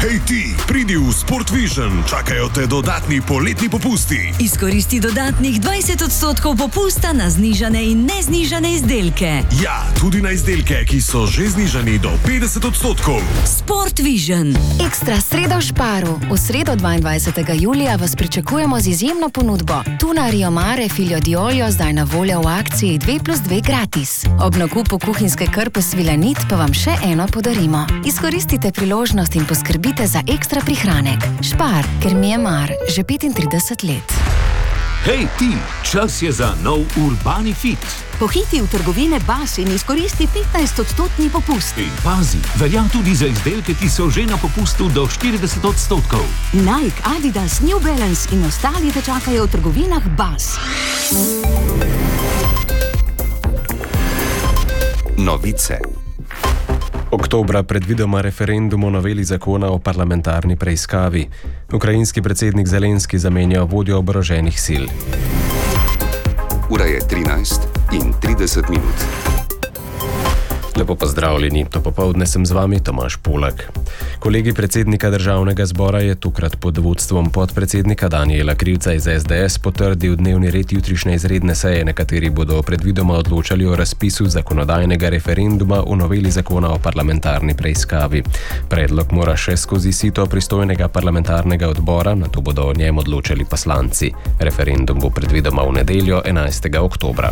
Hej ti, pridi v Sport Vision, čakajo te dodatni poletni popusti. Izkoristi dodatnih 20% popusta na znižane in neznižane izdelke. Ja, tudi na izdelke, ki so že znižani do 50%. Sport Vision. Ekstra sredo v Šparu. V sredo 22. julija vas pričakujemo z izjemno ponudbo. Tuna Rio Mare Filio di Olio zdaj na voljo v akciji 2+2 gratis. Ob nakupu kuhinjske krpe Svilanit pa vam še eno podarimo. Izkoristite priložnost in poskrbite za ekstra prihranek. Špar, ker mi je mar, že 35 let. Hej ti, čas je za nov Urbani Fit. Pohiti v trgovine Bas in izkoristi 15% popust. In pazi, velja tudi za izdelke, ki so že na popustu do 40%. Nike, Adidas, New Balance in ostali te čakajo v trgovinah Bas. Novice. Oktobra predvidoma referendum o noveli zakona o parlamentarni preiskavi. Ukrajinski predsednik Zelenski zamenja vodjo oboroženih sil. Ura je 13:30. Lepo pozdravljeni, to popoldne sem z vami Tomaž Polak. Kolegi predsednika Državnega zbora je tokrat pod vodstvom podpredsednika Danijela Krivca iz SDS potrdil dnevni red jutrišnje izredne seje, na kateri bodo predvidoma odločali o razpisu zakonodajnega referenduma o noveli zakona o parlamentarni preiskavi. Predlog mora še skozi sito pristojnega parlamentarnega odbora, nato bodo o njem odločali poslanci. Referendum bo predvidoma v nedeljo 11. oktobra.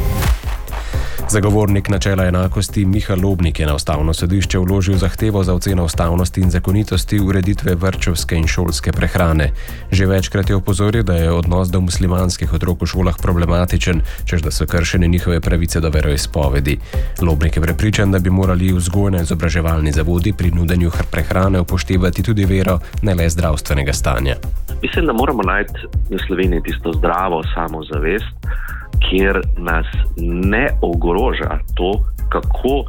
Zagovornik načela enakosti Miha Lobnik je na Ustavno sodišče vložil zahtevo za oceno ustavnosti in zakonitosti ureditve vrtčevske in šolske prehrane. Že večkrat je opozoril, da je odnos do muslimanskih otrok v šolah problematičen, češ da so kršene njihove pravice do veroizpovedi. Lobnik je prepričan, da bi morali vzgojno-izobraževalni zavodi pri nudenju prehrane upoštevati tudi vero, ne le zdravstvenega stanja. Mislim, da moramo najti v Sloveniji tisto zdravo samozavest, kjer nas ne ogroža to, kako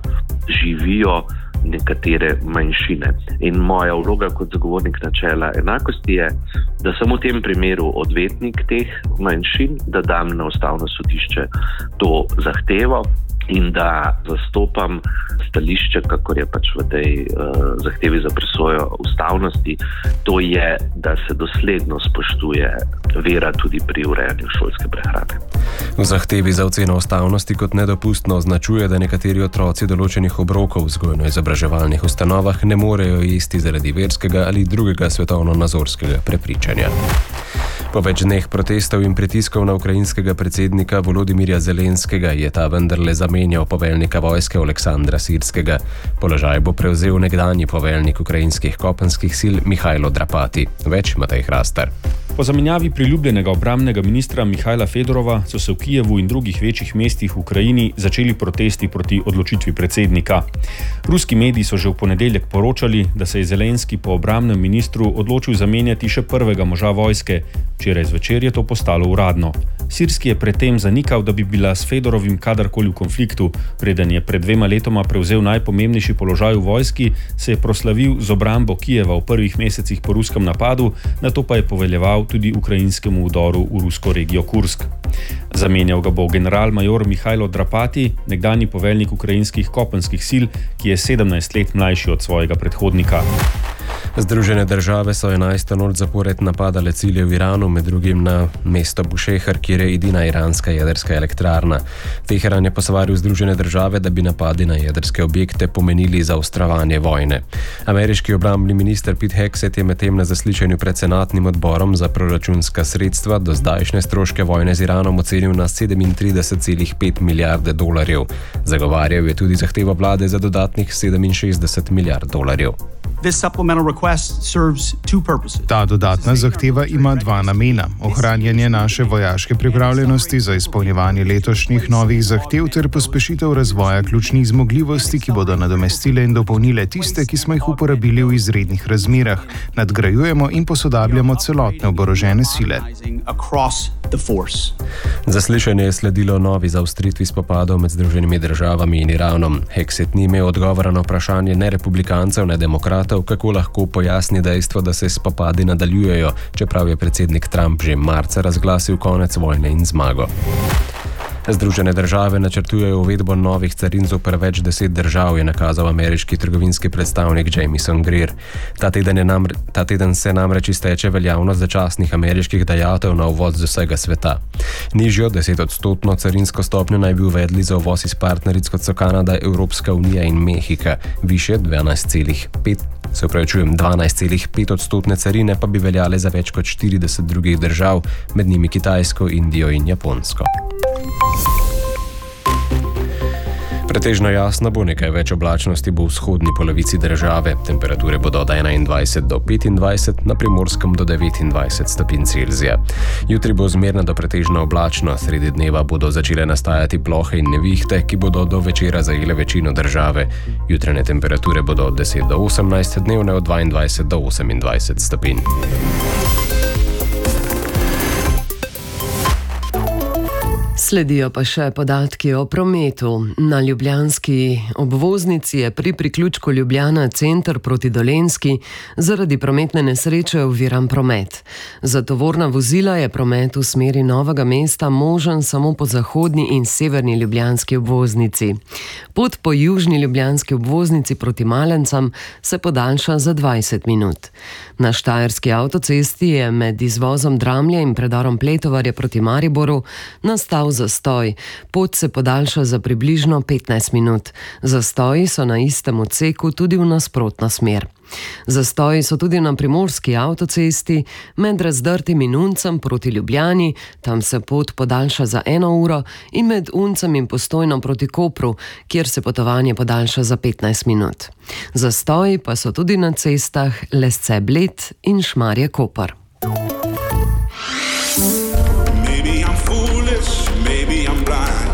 živijo nekatere manjšine. In moja vloga kot zagovornik načela enakosti je, da sem v tem primeru odvetnik teh manjšin, da dam na Ustavno sodišče to zahtevo in da zastopam stališče, kakor je pač v tej zahtevi za presojo ustavnosti, to je, da se dosledno spoštuje vera tudi pri urejanju šolske prehrane. V zahtevi za oceno ustavnosti kot nedopustno označuje, da nekateri otroci določenih obrokov v vzgojno-izobraževalnih ustanovah ne morejo jesti zaradi verskega ali drugega svetovno-nazorskega prepričanja. Po več dneh protestov in pritiskov na ukrajinskega predsednika Volodimirja Zelenskega je ta vendarle zamenjal poveljnika vojske Oleksandra Sirskega. Položaj bo prevzel nekdanji poveljnik ukrajinskih kopenskih sil Mihajlo Drapati. Več Matej Hrastar. Po zamenjavi priljubljenega obrambnega ministra Mihajla Fedorova so se v Kijevu in drugih večjih mestih v Ukrajini začeli protesti proti odločitvi predsednika. Ruski mediji so že v ponedeljek poročali, da se je Zelenski po obrambnem ministru odločil zamenjati še prvega moža vojske. Včeraj zvečer je to postalo uradno. Sirski je predtem zanikal, da bi bila s Fedorovim kadarkoli v konfliktu. Preden je pred 2 letoma prevzel najpomembnejši položaj v vojski, se je proslavil z obrambo Kijeva v prvih mesecih po ruskem napadu, nato pa je poveljeval tudi ukrajinskemu vdoru v rusko regijo Kursk. Zamenjal ga bo general-major Mihajlo Drapati, nekdanji poveljnik ukrajinskih kopenskih sil, ki je 17 let mlajši od svojega predhodnika. Združene države so 11. noč zapored napadale cilje v Iranu, med drugim na mesto Bušehar, kjer je edina iranska jedrska elektrarna. Teheran je posvaril Združene države, da bi napadi na jedrske objekte pomenili zaostrovanje vojne. Ameriški obrambni minister Pete Hegseth je medtem na zaslišanju pred senatnim odborom za proračunska sredstva do zdajšnje stroške vojne z Iranom ocenil na 37,5 milijarde dolarjev. Zagovarjal je tudi zahtevo vlade za dodatnih 67 milijard dolarjev. Ta dodatna zahteva ima 2 namena. Ohranjanje naše vojaške pripravljenosti za izpolnjevanje letošnjih novih zahtev ter pospešitev razvoja ključnih zmogljivosti, ki bodo nadomestile in dopolnile tiste, ki smo jih uporabili v izrednih razmerah. Nadgrajujemo in posodabljamo celotne oborožene sile. Zaslišanje je sledilo novi zaostritvi spopadov med Združenimi državami in Iranom. Hegseth ni imel odgovora na vprašanje ne republikancev, ne demokratov, kako lahko pojasni dejstvo, da se spopadi nadaljujejo, čeprav je predsednik Trump že marca razglasil konec vojne in zmago. Združene države načrtujejo uvedbo novih carin zoper več 10 držav, je nakazal ameriški trgovinski predstavnik Jamieson Greer. Ta teden se namreč izteče veljavnost začasnih ameriških dajatev na uvoz z vsega sveta. Nižjo 10% carinsko stopnjo naj bi uvedli za uvoz iz partneric, kot so Kanada, Evropska unija in Mehika, više 12,5% carine pa bi veljale za več kot 40 drugih držav, med njimi Kitajsko, Indijo in Japonsko. Pretežno jasno bo, nekaj več oblačnosti bo v vzhodni polovici države. Temperature bodo od 21 do 25, na Primorskem do 29 stopinj Celzija. Jutri bo zmerna do pretežno oblačno, sredi dneva bodo začele nastajati plohe in nevihte, ki bodo do večera zajele večino države. Jutranje temperature bodo od 10 do 18, dnevne od 22 do 28 stopinj. Sledijo pa še podatki o prometu. Na ljubljanski obvoznici je pri priključku Ljubljana center proti Dolenjski zaradi prometne nesreče oviran promet. Za tovorna vozila je promet v smeri Novega mesta možen samo po zahodni in severni ljubljanski obvoznici. Pot po južni ljubljanski obvoznici proti Malencam se podaljša za 20 minut. Na Štajerski avtocesti je med izvozom Dramlje in predorom Pletovarja proti Mariboru nastal zastoj. Pot se podaljša za približno 15 minut. Zastoji so na istem odseku tudi v nasprotno smer. Zastoji so tudi na Primorski avtocesti med Razdrtim in Uncem proti Ljubljani, tam se pot podaljša za 1 uro, in med Uncem in Postojno proti Kopru, kjer se potovanje podaljša za 15 minut. Zastoji pa so tudi na cestah Lesce-Bled in Šmarje-Koper.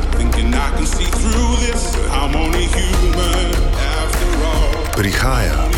Prihaja